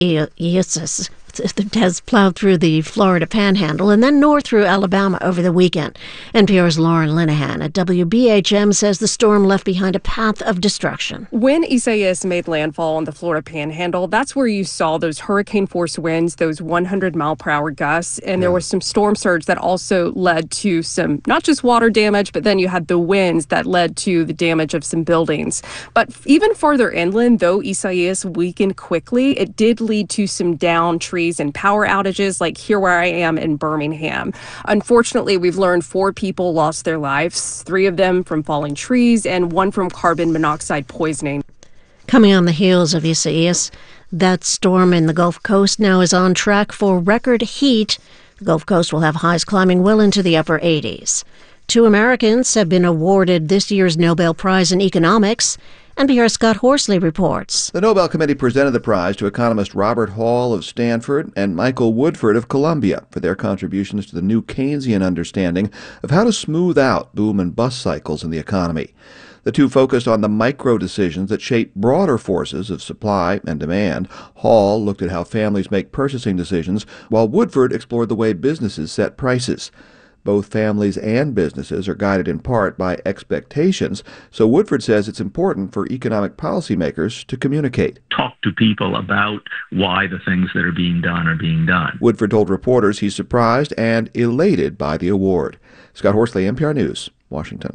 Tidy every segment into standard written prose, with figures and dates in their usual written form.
Isaias has plowed through the Florida Panhandle and then north through Alabama over the weekend. NPR's Lauren Linehan at WBHM says the storm left behind a path of destruction. When Isaias made landfall on the Florida Panhandle, that's where you saw those hurricane-force winds, those 100-mile-per-hour gusts, and there was some storm surge that also led to some, not just water damage, but then you had the winds that led to the damage of some buildings. But even farther inland, though Isaias weakened quickly, it did lead to some downed trees and power outages, like here where I am in Birmingham. Unfortunately, we've learned 4 people lost their lives, 3 of them from falling trees and 1 from carbon monoxide poisoning. Coming on the heels of Isaias, that storm in the Gulf Coast now is on track for record heat. The Gulf Coast will have highs climbing well into the upper 80s. 2 Americans have been awarded this year's Nobel Prize in Economics. NPR's Scott Horsley reports. The Nobel Committee presented the prize to economist Robert Hall of Stanford and Michael Woodford of Columbia for their contributions to the new Keynesian understanding of how to smooth out boom and bust cycles in the economy. The two focused on the micro decisions that shape broader forces of supply and demand. Hall looked at how families make purchasing decisions, while Woodford explored the way businesses set prices. Both families and businesses are guided in part by expectations, so Woodford says it's important for economic policymakers to communicate. Talk to people about why the things that are being done are being done. Woodford told reporters he's surprised and elated by the award. Scott Horsley, NPR News, Washington.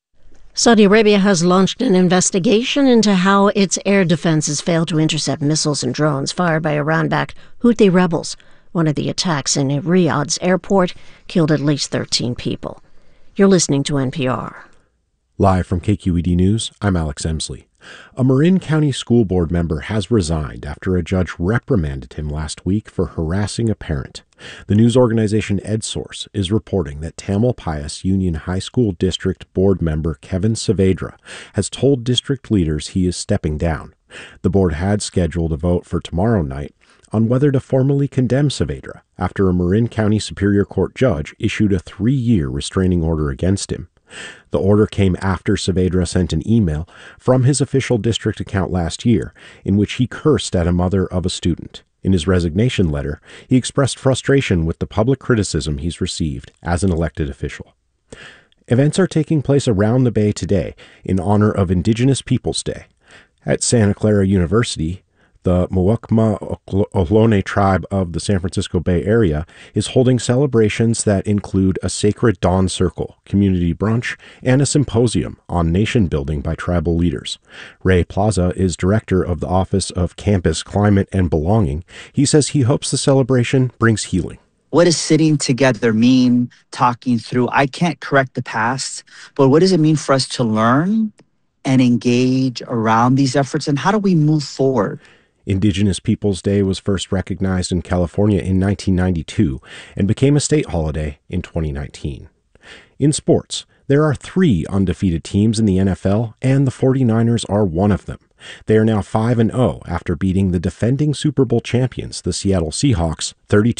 Saudi Arabia has launched an investigation into how its air defenses failed to intercept missiles and drones fired by Iran-backed Houthi rebels. One of the attacks in Riyadh's airport killed at least 13 people. You're listening to NPR. Live from KQED News, I'm Alex Emsley. A Marin County School Board member has resigned after a judge reprimanded him last week for harassing a parent. The news organization EdSource is reporting that Tamalpais Union High School District Board member Kevin Saavedra has told district leaders he is stepping down. The board had scheduled a vote for tomorrow night on whether to formally condemn Saavedra after a Marin County Superior Court judge issued a 3-year restraining order against him. The order came after Saavedra sent an email from his official district account last year in which he cursed at a mother of a student. In his resignation letter, he expressed frustration with the public criticism he's received as an elected official. Events are taking place around the Bay today in honor of Indigenous Peoples Day. At Santa Clara University, the Muwekma Ohlone tribe of the San Francisco Bay Area is holding celebrations that include a sacred dawn circle, community brunch, and a symposium on nation building by tribal leaders. Ray Plaza is director of the Office of Campus Climate and Belonging. He says he hopes the celebration brings healing. What does sitting together mean, talking through? I can't correct the past, but what does it mean for us to learn and engage around these efforts, and how do we move forward? Indigenous Peoples Day was first recognized in California in 1992 and became a state holiday in 2019. In sports, there are 3 undefeated teams in the NFL, and the 49ers are one of them. They are now 5-0 after beating the defending Super Bowl champions, the Seattle Seahawks,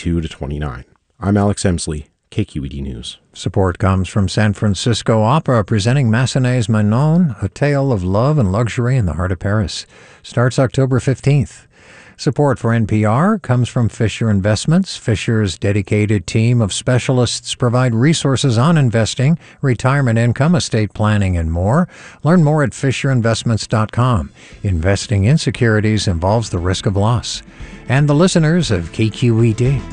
32-29. I'm Alex Emsley, KQED News. Support comes from San Francisco Opera, presenting Massenet's Manon, a tale of love and luxury in the heart of Paris. Starts October 15th. Support for NPR comes from Fisher Investments. Fisher's dedicated team of specialists provide resources on investing, retirement income, estate planning, and more. Learn more at FisherInvestments.com. Investing in securities involves the risk of loss. And the listeners of KQED.